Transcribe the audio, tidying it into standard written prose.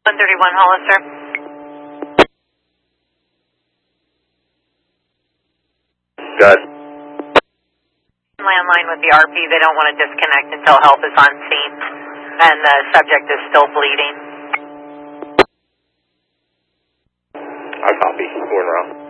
131 Hollister. Good. Landline with the RP. They don't want to disconnect until help is on scene, and the subject is still bleeding. I copy. Going around.